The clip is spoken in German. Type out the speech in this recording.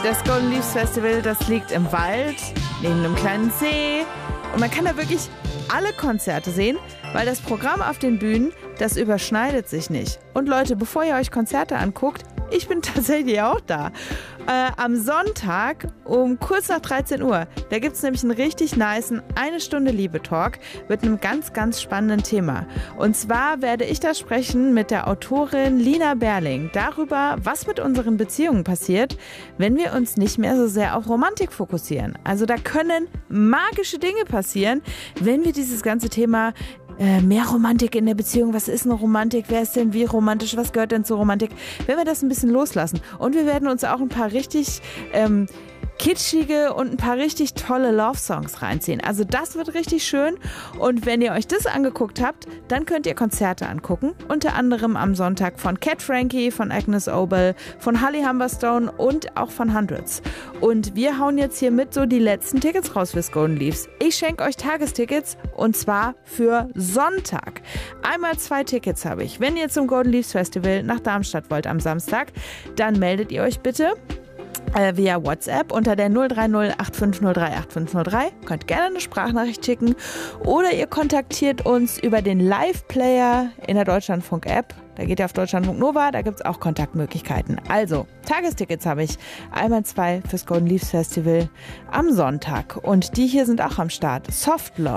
Das Golden Leaves Festival, das liegt im Wald, neben einem kleinen See. Und man kann da wirklich alle Konzerte sehen, weil das Programm auf den Bühnen, das überschneidet sich nicht. Und Leute, bevor ihr euch Konzerte anguckt, ich bin tatsächlich auch da. Am Sonntag um kurz nach 13 Uhr, da gibt es nämlich einen richtig nicen 1 Stunde Liebe-Talk mit einem ganz, ganz spannenden Thema. Und zwar werde ich da sprechen mit der Autorin Lina Berling darüber, was mit unseren Beziehungen passiert, wenn wir uns nicht mehr so sehr auf Romantik fokussieren. Also da können magische Dinge passieren, wenn wir dieses ganze Thema mehr Romantik in der Beziehung, was ist eine Romantik, wer ist denn wie romantisch, was gehört denn zur Romantik, wenn wir das ein bisschen loslassen. Und wir werden uns auch ein paar richtig kitschige und ein paar richtig tolle Love-Songs reinziehen. Also das wird richtig schön und wenn ihr euch das angeguckt habt, dann könnt ihr Konzerte angucken, unter anderem am Sonntag von Cat Frankie, von Agnes Obel, von Holly Humberstone und auch von Hundreds. Und wir hauen jetzt hier mit so die letzten Tickets raus fürs Golden Leaves. Ich schenke euch Tagestickets und zwar für Sonntag. Einmal 2 Tickets habe ich. Wenn ihr zum Golden Leaves Festival nach Darmstadt wollt am Samstag, dann meldet ihr euch bitte via WhatsApp unter der 030 8503 8503. Könnt gerne eine Sprachnachricht schicken oder ihr kontaktiert uns über den Live-Player in der Deutschlandfunk-App. Da geht ihr auf Deutschlandfunk Nova, da gibt es auch Kontaktmöglichkeiten. Also, Tagestickets habe ich. Einmal 2 fürs Golden Leaves Festival am Sonntag. Und die hier sind auch am Start. Soft Love.